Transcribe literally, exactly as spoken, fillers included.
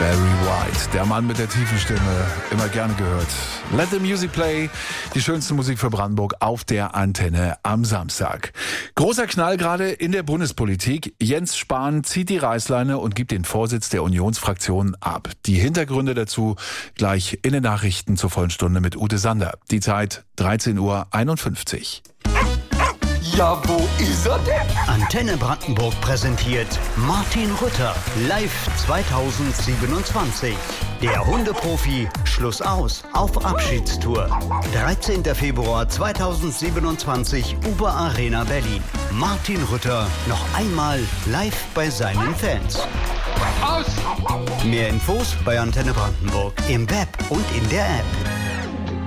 Barry White, der Mann mit der tiefen Stimme, immer gerne gehört. Let the Music Play, die schönste Musik für Brandenburg auf der Antenne am Samstag. Großer Knall gerade in der Bundespolitik. Jens Spahn zieht die Reißleine und gibt den Vorsitz der Unionsfraktion ab. Die Hintergründe dazu gleich in den Nachrichten zur vollen Stunde mit Ute Sander. Die Zeit dreizehn Uhr einundfünfzig. Ja, wo ist er denn? Antenne Brandenburg präsentiert Martin Rütter live zweitausendsiebenundzwanzig. Der Hundeprofi Schluss aus auf Abschiedstour. dreizehnter Februar zweitausendsiebenundzwanzig, Uber Arena Berlin. Martin Rütter noch einmal live bei seinen Fans. Aus! Mehr Infos bei Antenne Brandenburg im Web und in der App.